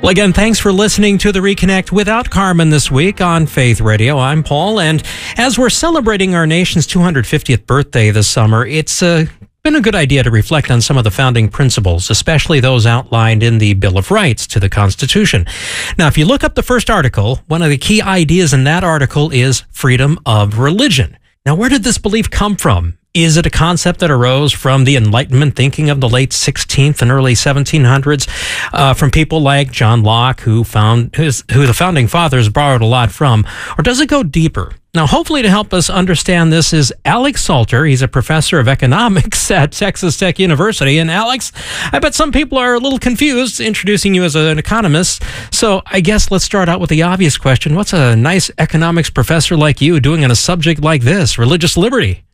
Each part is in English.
Well, again, thanks for listening to the Reconnect Without Carmen this week on Faith Radio. I'm Paul, and as we're celebrating our nation's 250th birthday this summer, it's been a good idea to reflect on some of the founding principles, especially those outlined in the Bill of Rights to the Constitution. Now, if you look up the first article, one of the key ideas in that article is freedom of religion. Now, where did this belief come from? Is it a concept that arose from the Enlightenment thinking of the late 16th and early 1700s, from people like John Locke, who the founding fathers borrowed a lot from, or does it go deeper? Now, hopefully to help us understand this is Alex Salter. He's a professor of economics at Texas Tech University. And Alex, I bet some people are a little confused introducing you as an economist. So I guess let's start out with the obvious question. What's a nice economics professor like you doing on a subject like this, religious liberty?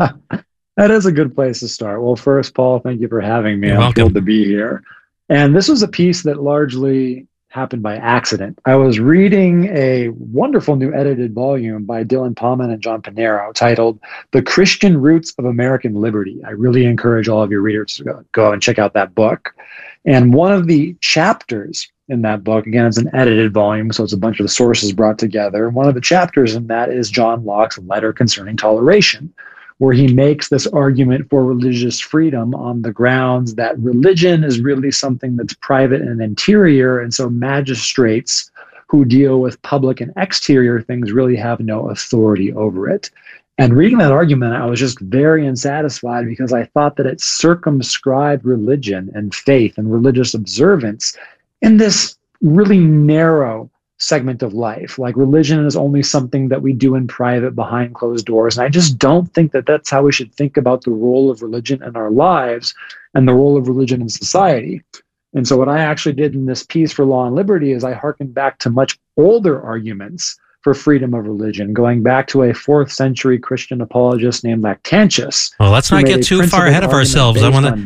That is a good place to start. Well, first, Paul, thank you for having me. You're I'm welcome. thrilled to be here. And this was a piece that largely happened by accident. I was reading a wonderful new edited volume by Dylan Palman and John Pinero titled The Christian Roots of American Liberty. I really encourage all of your readers to go and check out that book. And one of the chapters in that book, again, it's an edited volume, so it's a bunch of sources brought together. One of the chapters in that is John Locke's letter concerning toleration, where he makes this argument for religious freedom on the grounds that religion is really something that's private and interior, and so magistrates who deal with public and exterior things really have no authority over it. And reading that argument, I was just very unsatisfied because I thought that it circumscribed religion and faith and religious observance in this really narrow segment of life. Like religion is only something that we do in private behind closed doors. And I just don't think that that's how we should think about the role of religion in our lives and the role of religion in society. And so what I actually did in this piece for Law and Liberty is I hearkened back to much older arguments for freedom of religion, going back to a 4th century Christian apologist named Lactantius. Well, let's not get too far ahead of ourselves.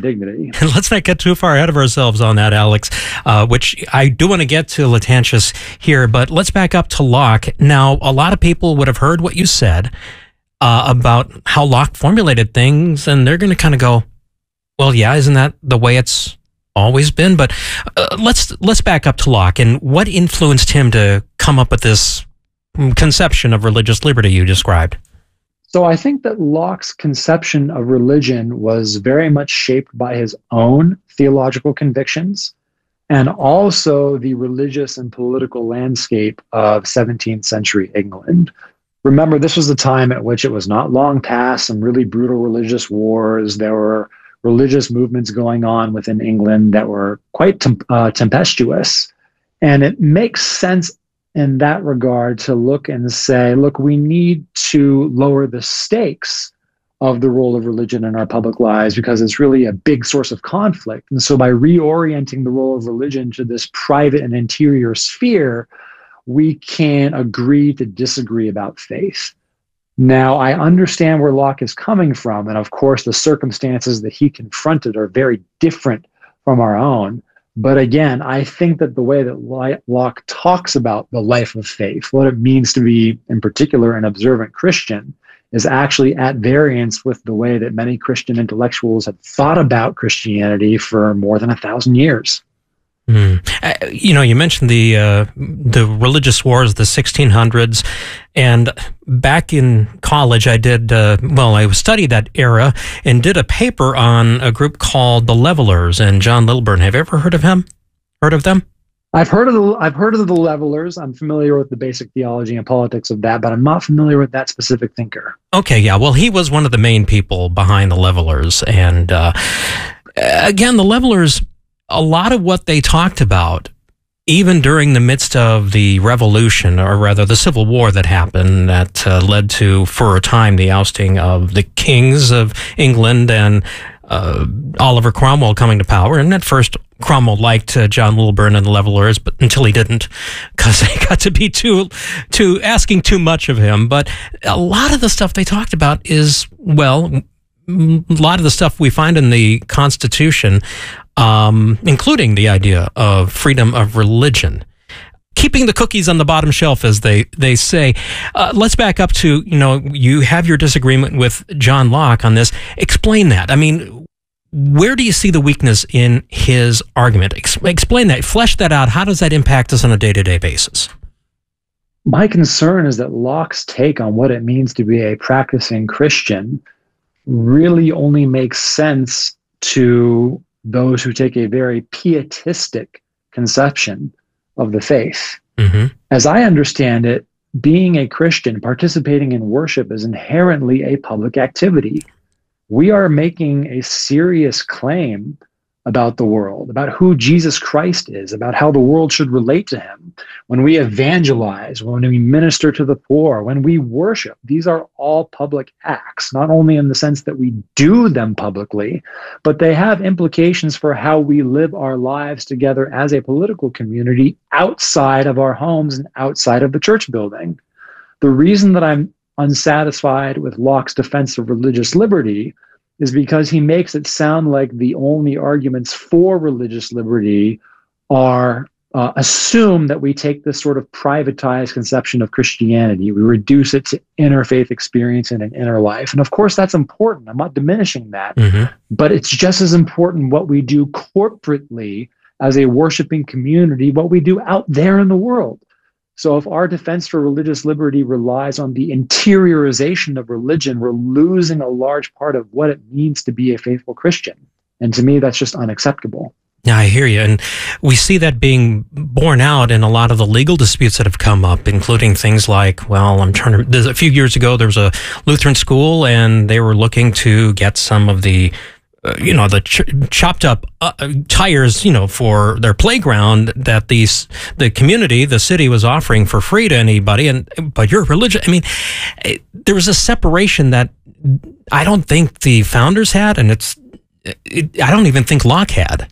Let's not get too far ahead of ourselves on that, Alex, which I do want to get to Lactantius here, but let's back up to Locke. Now, a lot of people would have heard what you said about how Locke formulated things, and they're going to kind of go, well, yeah, isn't that the way it's always been? But let's back up to Locke, and what influenced him to come up with this conception of religious liberty you described? So I think that Locke's conception of religion was very much shaped by his own theological convictions and also the religious and political landscape of 17th century England. Remember, this was the time at which it was not long past some really brutal religious wars. There were religious movements going on within England that were quite tempestuous. And it makes sense in that regard to look and say, look, we need to lower the stakes of the role of religion in our public lives because it's really a big source of conflict. And so by reorienting the role of religion to this private and interior sphere, we can agree to disagree about faith. Now, I understand where Locke is coming from, and of course the circumstances that he confronted are very different from our own. But again, I think that the way that Locke talks about the life of faith, what it means to be, in particular, an observant Christian, is actually at variance with the way that many Christian intellectuals have thought about Christianity for more than 1,000 years. You mentioned the religious wars, the 1600s, and back in college, I did I studied that era and did a paper on a group called the Levelers and John Lilburn. Have you ever heard of him? Heard of them? I've heard of the Levelers. I'm familiar with the basic theology and politics of that, but I'm not familiar with that specific thinker. Okay, yeah. Well, he was one of the main people behind the Levelers, and again, the Levelers. A lot of what they talked about, even during the midst of the revolution, or rather the Civil War that happened, that led to, for a time, the ousting of the kings of England and Oliver Cromwell coming to power. And at first, Cromwell liked John Lilburn and the Levelers, but until he didn't, because they got to be too asking too much of him. But a lot of the stuff they talked about is, well, a lot of the stuff we find in the Constitution, including the idea of freedom of religion, keeping the cookies on the bottom shelf, as they say. Let's back up to, you have your disagreement with John Locke on this. Explain that. I mean, Where do you see the weakness in his argument? Explain that, flesh that out. How does that impact us on a day-to-day basis? My concern is that Locke's take on what it means to be a practicing Christian really only makes sense to those who take a very pietistic conception of the faith. Mm-hmm. As I understand it, being a Christian, participating in worship is inherently a public activity. We are making a serious claim about the world, about who Jesus Christ is, about how the world should relate to him. When we evangelize, when we minister to the poor, when we worship, these are all public acts, not only in the sense that we do them publicly, but they have implications for how we live our lives together as a political community outside of our homes and outside of the church building. The reason that I'm unsatisfied with Locke's defense of religious liberty is because he makes it sound like the only arguments for religious liberty are assume that we take this sort of privatized conception of Christianity. We reduce it to interfaith experience and an inner life. And of course, that's important. I'm not diminishing that. Mm-hmm. But it's just as important what we do corporately as a worshiping community, what we do out there in the world. So if our defense for religious liberty relies on the interiorization of religion, we're losing a large part of what it means to be a faithful Christian. And to me, that's just unacceptable. Yeah, I hear you. And we see that being borne out in a lot of the legal disputes that have come up, including things like, a few years ago, there was a Lutheran school and they were looking to get some of the chopped up tires, for their playground that the community, the city was offering for free to anybody. But your religion, there was a separation that I don't think the founders had, and I don't even think Locke had.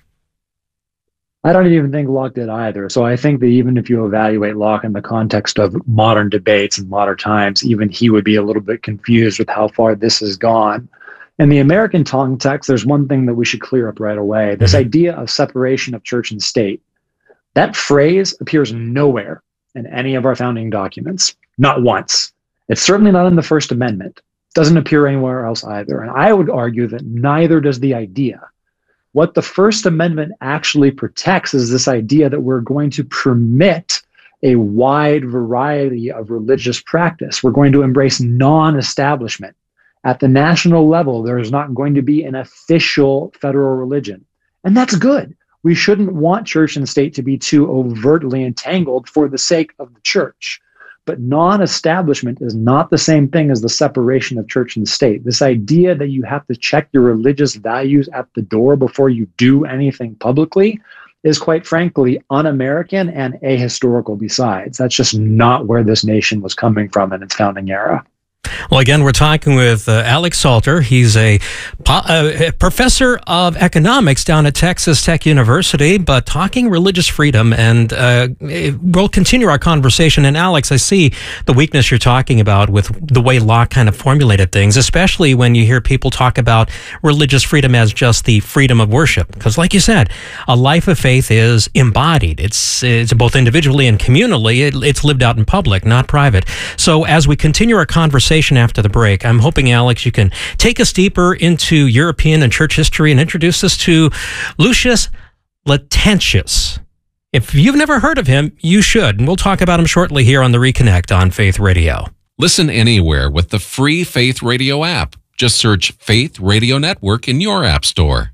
I don't even think Locke did either. So I think that even if you evaluate Locke in the context of modern debates and modern times, even he would be a little bit confused with how far this has gone. In the American context, there's one thing that we should clear up right away. This idea of separation of church and state. That phrase appears nowhere in any of our founding documents, not once. It's certainly not in the First Amendment. It doesn't appear anywhere else either. And I would argue that neither does the idea. What the First Amendment actually protects is this idea that we're going to permit a wide variety of religious practice. We're going to embrace non-establishment. At the national level, there is not going to be an official federal religion. And that's good. We shouldn't want church and state to be too overtly entangled for the sake of the church. But non-establishment is not the same thing as the separation of church and state. This idea that you have to check your religious values at the door before you do anything publicly is, quite frankly, un-American and ahistorical besides. That's just not where this nation was coming from in its founding era. Well, again, we're talking with Alex Salter. He's a professor of economics down at Texas Tech University, but talking religious freedom. And we'll continue our conversation. And Alex, I see the weakness you're talking about with the way Locke kind of formulated things, especially when you hear people talk about religious freedom as just the freedom of worship. Because like you said, a life of faith is embodied. It's both individually and communally. It's lived out in public, not private. So as we continue our conversation after the break, I'm hoping, Alex, you can take us deeper into European and church history and introduce us to Lucius Lactantius. If you've never heard of him, you should, and we'll talk about him shortly here on the Reconnect on Faith Radio. Listen anywhere with the free Faith Radio app. Just search Faith Radio Network in your app store.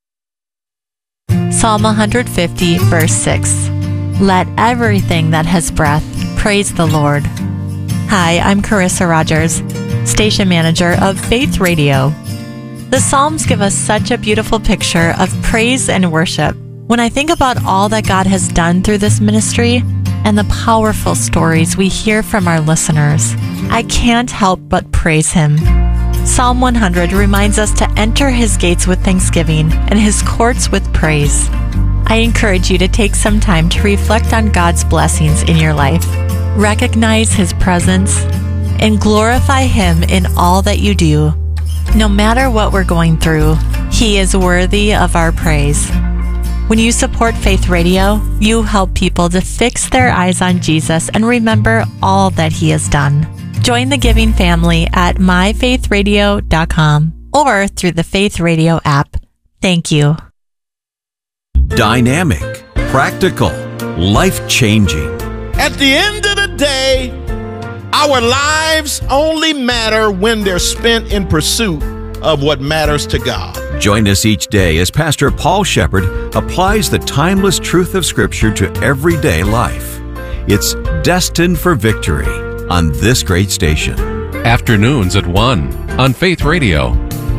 Psalm 150, verse 6. Let everything that has breath praise the Lord. Hi, I'm Carissa Rogers, station manager of Faith Radio. The Psalms give us such a beautiful picture of praise and worship. When I think about all that God has done through this ministry and the powerful stories we hear from our listeners, I can't help but praise Him. Psalm 100 reminds us to enter His gates with thanksgiving and His courts with praise. I encourage you to take some time to reflect on God's blessings in your life. Recognize His presence and glorify Him in all that you do. No matter what we're going through, He is worthy of our praise. When you support Faith Radio, you help people to fix their eyes on Jesus and remember all that He has done. Join the giving family at myfaithradio.com or through the Faith Radio app. Thank you. Dynamic, practical, life-changing. At the end of the day, our lives only matter when they're spent in pursuit of what matters to God. Join us each day as Pastor Paul Shepherd applies the timeless truth of Scripture to everyday life. It's Destined for Victory on this great station. Afternoons at 1 on Faith Radio.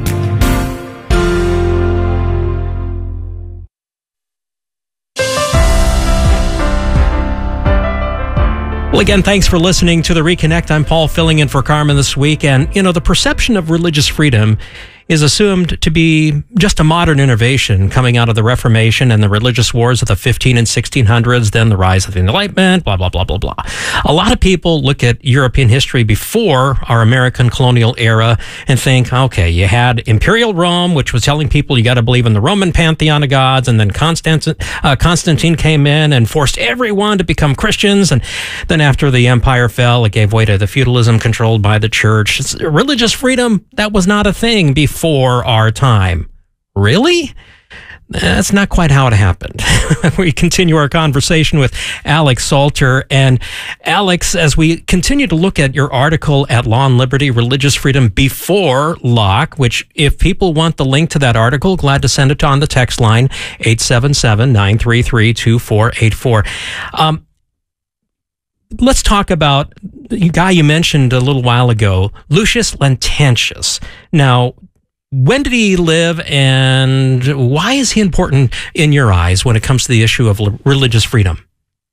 Well, again, thanks for listening to The Reconnect. I'm Paul, filling in for Carmen this week. And, the perception of religious freedom is assumed to be just a modern innovation coming out of the Reformation and the religious wars of the 15 and 1600s, then the rise of the Enlightenment, blah, blah, blah, blah, blah. A lot of people look at European history before our American colonial era and think, okay, you had Imperial Rome, which was telling people you got to believe in the Roman pantheon of gods, and then Constantine came in and forced everyone to become Christians, and then after the empire fell, it gave way to the feudalism controlled by the church. Religious freedom, that was not a thing before our time. Really? That's not quite how it happened. We continue our conversation with Alex Salter. And Alex, as we continue to look at your article at Law and Liberty, Religious Freedom Before Locke, which if people want the link to that article, glad to send it on the text line, 877-933-2484. Let's talk about the guy you mentioned a little while ago, Lucius Lactantius. Now, when did he live, and why is he important in your eyes when it comes to the issue of religious freedom?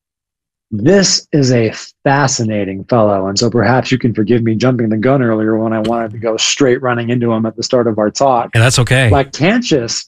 This is a fascinating fellow, and so perhaps you can forgive me jumping the gun earlier when I wanted to go straight running into him at the start of our talk. And that's okay. Lactantius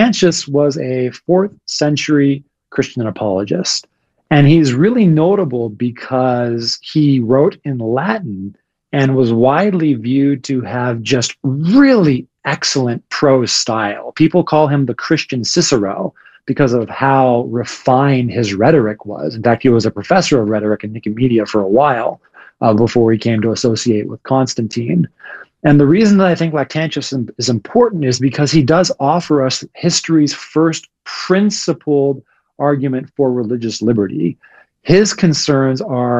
was a 4th century Christian apologist, and he's really notable because he wrote in Latin and was widely viewed to have just really excellent prose style. People call him the Christian Cicero because of how refined his rhetoric was. In fact, he was a professor of rhetoric in Nicomedia for a while before he came to associate with Constantine. And the reason that I think Lactantius is important is because he does offer us history's first principled argument for religious liberty. His concerns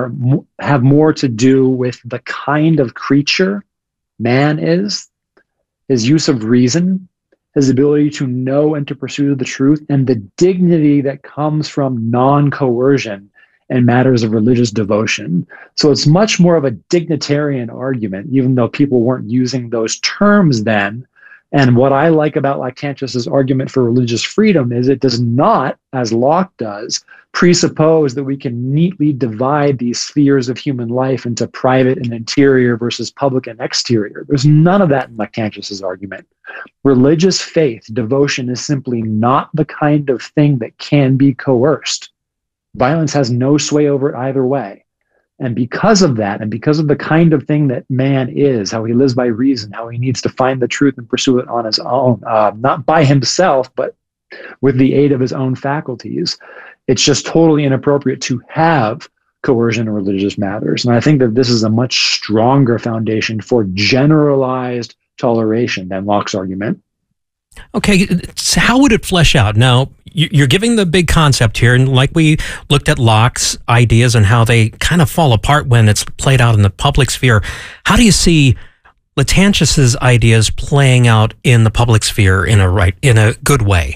have more to do with the kind of creature man is, his use of reason, his ability to know and to pursue the truth, and the dignity that comes from non-coercion in matters of religious devotion. So it's much more of a dignitarian argument, even though people weren't using those terms then. And what I like about Lactantius's argument for religious freedom is it does not, as Locke does, presuppose that we can neatly divide these spheres of human life into private and interior versus public and exterior. There's none of that in Lactantius's argument. Religious faith, devotion, is simply not the kind of thing that can be coerced. Violence has no sway over it either way. And because of that, and because of the kind of thing that man is, how he lives by reason, how he needs to find the truth and pursue it on his own, not by himself, but with the aid of his own faculties, it's just totally inappropriate to have coercion in religious matters. And I think that this is a much stronger foundation for generalized toleration than Locke's argument. Okay, so how would it flesh out? Now, you're giving the big concept here, and like we looked at Locke's ideas and how they kind of fall apart when it's played out in the public sphere. How do you see Lactantius's ideas playing out in the public sphere in a good way?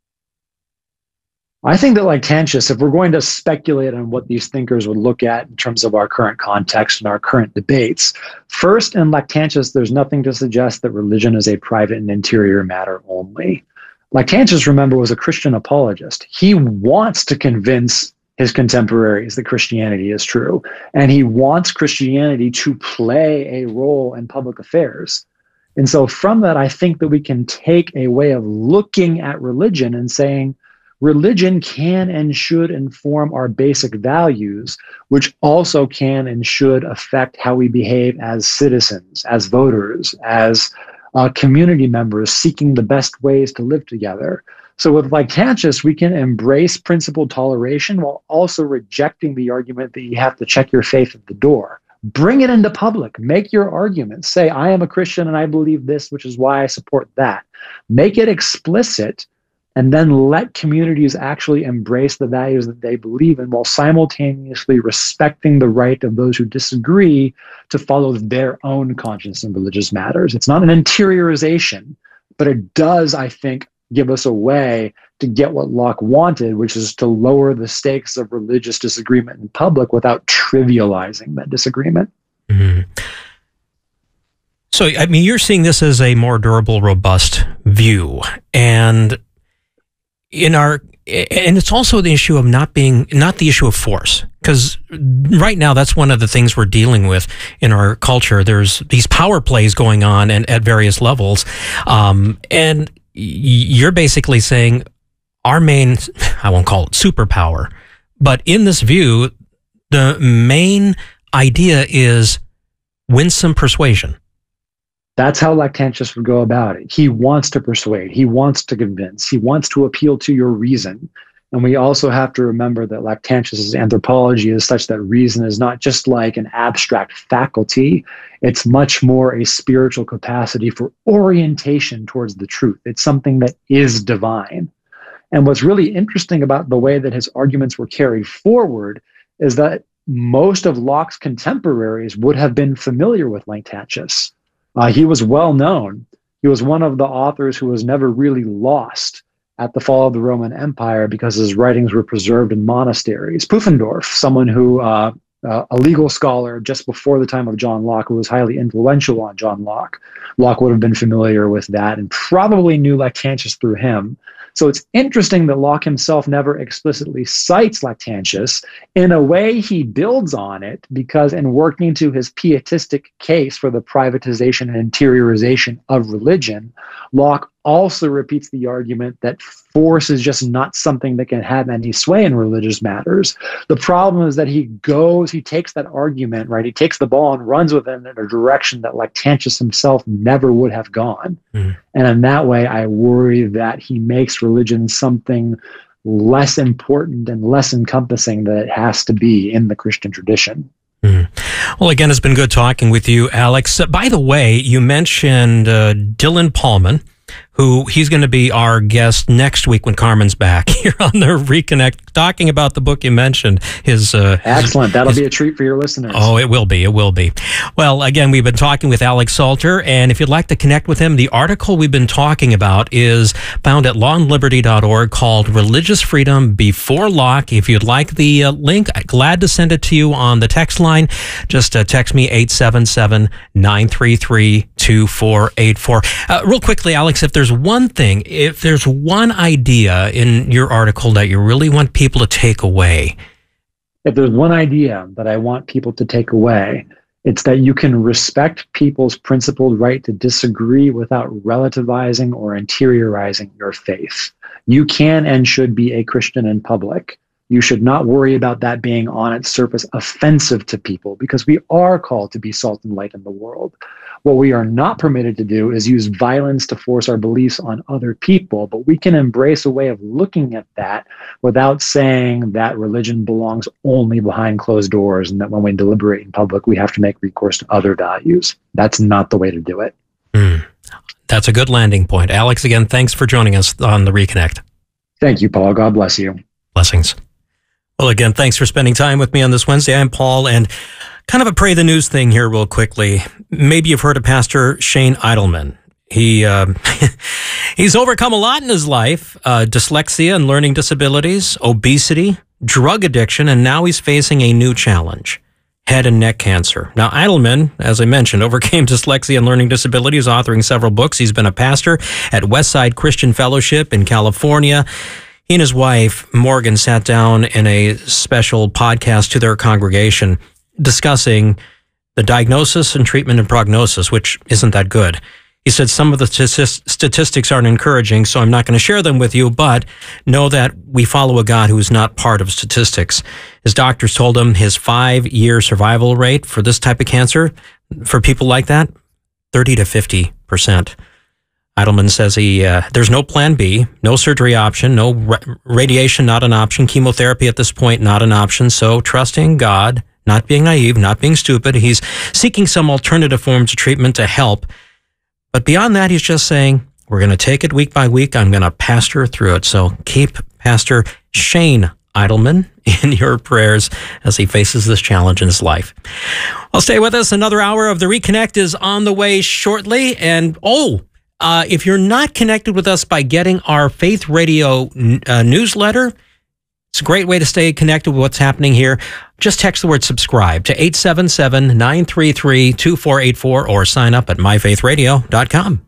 I think that Lactantius, if we're going to speculate on what these thinkers would look at in terms of our current context and our current debates, first, in Lactantius, there's nothing to suggest that religion is a private and interior matter only. Lactantius, remember, was a Christian apologist. He wants to convince his contemporaries that Christianity is true, and he wants Christianity to play a role in public affairs. And so from that, I think that we can take a way of looking at religion and saying, religion can and should inform our basic values, which also can and should affect how we behave as citizens, as voters, as community members seeking the best ways to live together. So with Lactantius, we can embrace principled toleration while also rejecting the argument that you have to check your faith at the door. Bring it into public. Make your arguments. Say, I am a Christian and I believe this, which is why I support that. Make it explicit, and then let communities actually embrace the values that they believe in while simultaneously respecting the right of those who disagree to follow their own conscience in religious matters. It's not an interiorization, but it does, I think, give us a way to get what Locke wanted, which is to lower the stakes of religious disagreement in public without trivializing that disagreement. Mm-hmm. So, I mean, you're seeing this as a more durable, robust view. And it's also the issue of not the issue of force, because right now that's one of the things we're dealing with in our culture. There's these power plays going on and at various levels, and you're basically saying our main, I won't call it superpower, but in this view, the main idea is winsome persuasion. That's how Lactantius would go about it. He wants to persuade. He wants to convince. He wants to appeal to your reason. And we also have to remember that Lactantius's anthropology is such that reason is not just like an abstract faculty. It's much more a spiritual capacity for orientation towards the truth. It's something that is divine. And what's really interesting about the way that his arguments were carried forward is that most of Locke's contemporaries would have been familiar with Lactantius. He was well known. He was one of the authors who was never really lost at the fall of the Roman Empire because his writings were preserved in monasteries. Pufendorf, someone who, a legal scholar just before the time of John Locke, who was highly influential on John Locke. Locke would have been familiar with that and probably knew Lactantius through him. So it's interesting that Locke himself never explicitly cites Lactantius. In a way, he builds on it because in working to his pietistic case for the privatization and interiorization of religion, Locke also repeats the argument that force is just not something that can have any sway in religious matters. The problem is that he takes that argument, right? He takes the ball and runs with it in a direction that Lactantius himself never would have gone. Mm. And in that way, I worry that he makes religion something less important and less encompassing than it has to be in the Christian tradition. Mm. Well, again, it's been good talking with you, Alex. By the way, you mentioned Dylan Paulman, who he's going to be our guest next week when Carmen's back here on the Reconnect, talking about the book you mentioned. Excellent. That'll be a treat for your listeners. Oh, it will be. It will be. Well, again, we've been talking with Alex Salter, and if you'd like to connect with him, the article we've been talking about is found at lawandliberty.org called Religious Freedom Before Locke. If you'd like the link, glad to send it to you on the text line. Just text me 877-933-2484. Real quickly, Alex, if there's one idea in your article that you really want people to take away. If there's one idea that I want people to take away, it's that you can respect people's principled right to disagree without relativizing or interiorizing your faith. You can and should be a Christian in public. You should not worry about that being on its surface offensive to people, because we are called to be salt and light in the world. What we are not permitted to do is use violence to force our beliefs on other people, but we can embrace a way of looking at that without saying that religion belongs only behind closed doors and that when we deliberate in public, we have to make recourse to other values. That's not the way to do it. That's a good landing point. Alex, again, thanks for joining us on the Reconnect. Thank you, Paul. God bless you. Blessings. Well, again, thanks for spending time with me on this Wednesday. I'm Paul, and kind of a pray the news thing here real quickly. Maybe you've heard of Pastor Shane Idleman. He's overcome a lot in his life, dyslexia and learning disabilities, obesity, drug addiction, and now he's facing a new challenge, head and neck cancer. Now, Idleman, as I mentioned, overcame dyslexia and learning disabilities, authoring several books. He's been a pastor at Westside Christian Fellowship in California. He and his wife, Morgan, sat down in a special podcast to their congregation discussing the diagnosis and treatment and prognosis, which isn't that good. He said some of the statistics aren't encouraging, so I'm not going to share them with you, but know that we follow a God who is not part of statistics. His doctors told him his 5-year survival rate for this type of cancer, for people like that, 30 to 50%. Idleman says there's no plan B, no surgery option, no radiation, not an option, chemotherapy at this point, not an option. So trusting God, not being naive, not being stupid. He's seeking some alternative forms of treatment to help. But beyond that, he's just saying, we're going to take it week by week. I'm going to pastor through it. So keep Pastor Shane Idleman in your prayers as he faces this challenge in his life. Well, stay with us. Another hour of The Reconnect is on the way shortly. And if you're not connected with us by getting our Faith Radio newsletter, it's a great way to stay connected with what's happening here. Just text the word subscribe to 877-933-2484 or sign up at myfaithradio.com.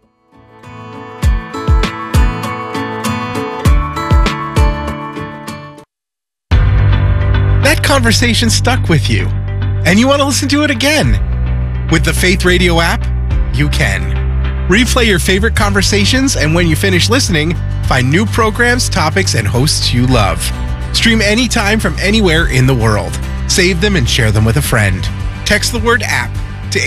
That conversation stuck with you, and you want to listen to it again. With the Faith Radio app, you can. Replay your favorite conversations, and when you finish listening, find new programs, topics, and hosts you love. Stream anytime from anywhere in the world. Save them and share them with a friend. Text the word app to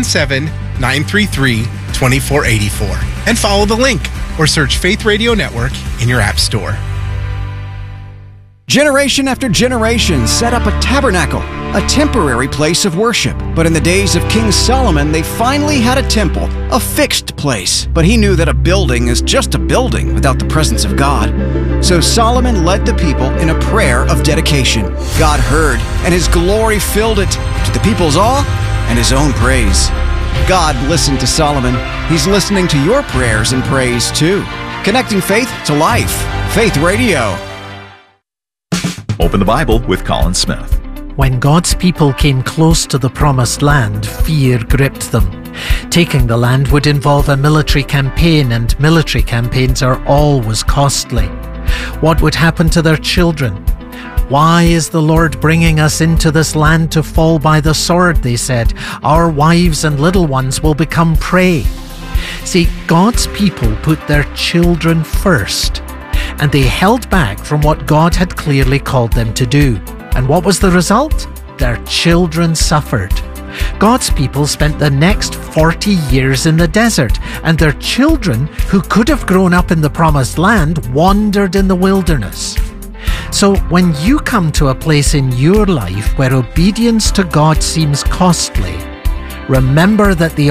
877-933-2484 and follow the link or search Faith Radio Network in your app store. Generation after generation set up a tabernacle, a temporary place of worship. But in the days of King Solomon, they finally had a temple, a fixed place. But he knew that a building is just a building without the presence of God. So Solomon led the people in a prayer of dedication. God heard, and his glory filled it, to the people's awe and his own praise. God listened to Solomon. He's listening to your prayers and praise too. Connecting faith to life. Faith Radio. Open the Bible with Colin Smith. When God's people came close to the promised land, fear gripped them. Taking the land would involve a military campaign, and military campaigns are always costly. What would happen to their children? Why is the Lord bringing us into this land to fall by the sword, they said. Our wives and little ones will become prey. See, God's people put their children first, and they held back from what God had clearly called them to do. And what was the result? Their children suffered. God's people spent the next 40 years in the desert, and their children, who could have grown up in the promised land, wandered in the wilderness. So when you come to a place in your life where obedience to God seems costly, remember that the